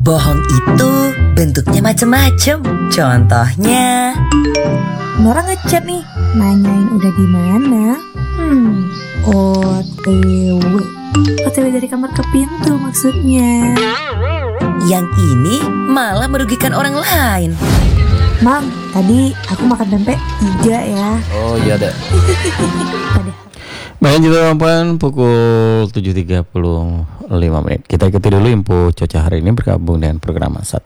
Bohong itu bentuknya macam-macam. Contohnya, Nora ngechat nih, nanyain udah di mana. OTW. OTW dari kamar ke pintu maksudnya. yang ini malah merugikan orang lain. Mam, tadi aku makan tempe 3 ya. Oh iya deh. Padahal Baik juga perempuan pukul 7.35 menit. Kita ikuti dulu info cuaca hari ini bergabung dengan program 1.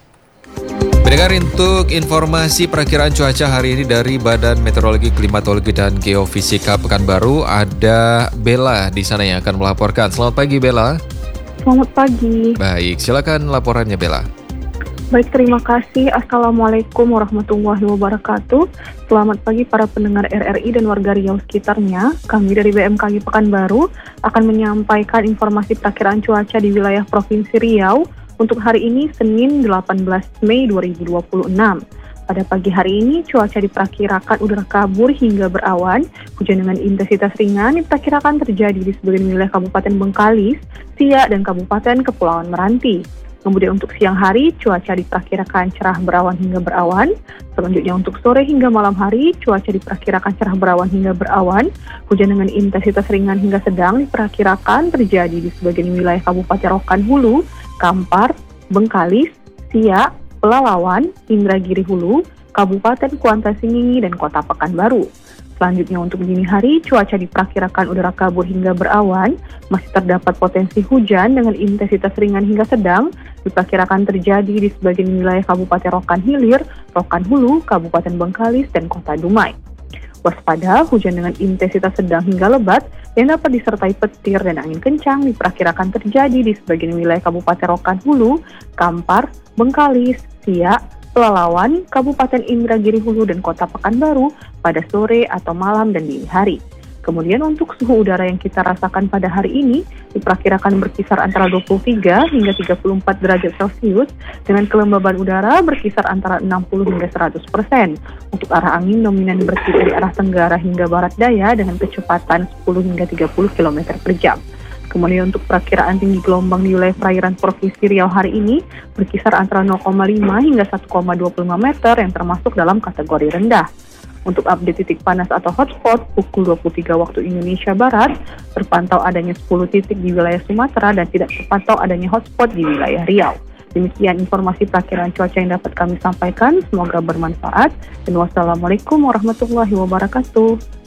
Mendengar untuk informasi perakiraan cuaca hari ini dari Badan Meteorologi, Klimatologi, dan Geofisika Pekanbaru, ada Bella di sana yang akan melaporkan. Selamat pagi, Bella. Selamat pagi. Baik, silakan laporannya, Bella. Baik, terima kasih. Assalamualaikum warahmatullahi wabarakatuh. Selamat pagi para pendengar RRI dan warga Riau sekitarnya. Kami dari BMKG Pekanbaru akan menyampaikan informasi perakiraan cuaca di wilayah Provinsi Riau untuk hari ini Senin 18 Mei 2026. Pada pagi hari ini cuaca diperkirakan udara kabur hingga berawan. Hujan dengan intensitas ringan diperkirakan terjadi di sebagian wilayah Kabupaten Bengkalis, Siak, dan Kabupaten Kepulauan Meranti. Kemudian untuk siang hari, cuaca diperkirakan cerah berawan hingga berawan. Selanjutnya untuk sore hingga malam hari, cuaca diperkirakan cerah berawan hingga berawan. Hujan dengan intensitas ringan hingga sedang diperkirakan terjadi di sebagian wilayah Kabupaten Rokan Hulu, Kampar, Bengkalis, Siak, Pelalawan, Indragiri Hulu, Kabupaten Kuantan Sengingi, dan Kota Pekanbaru. Selanjutnya untuk dini hari, cuaca diperkirakan udara kabur hingga berawan, masih terdapat potensi hujan dengan intensitas ringan hingga sedang, diperkirakan terjadi di sebagian wilayah Kabupaten Rokan Hilir, Rokan Hulu, Kabupaten Bengkalis, dan Kota Dumai. Waspada, hujan dengan intensitas sedang hingga lebat yang dapat disertai petir dan angin kencang diperkirakan terjadi di sebagian wilayah Kabupaten Rokan Hulu, Kampar, Bengkalis, Siak, Pelalawan, Kabupaten Indragiri Hulu, dan Kota Pekanbaru pada sore atau malam dan dini hari. Kemudian untuk suhu udara yang kita rasakan pada hari ini diperkirakan berkisar antara 23 hingga 34 derajat Celcius dengan kelembaban udara berkisar antara 60 hingga 100%. Untuk arah angin dominan bertiup dari arah tenggara hingga barat daya dengan kecepatan 10 hingga 30 km per jam. Kemudian untuk perakiraan tinggi gelombang di wilayah perairan Provinsi Riau hari ini berkisar antara 0,5 hingga 1,25 meter yang termasuk dalam kategori rendah. Untuk update titik panas atau hotspot pukul 23 waktu Indonesia Barat, terpantau adanya 10 titik di wilayah Sumatera dan tidak terpantau adanya hotspot di wilayah Riau. Demikian informasi perakiraan cuaca yang dapat kami sampaikan, semoga bermanfaat, dan wassalamualaikum warahmatullahi wabarakatuh.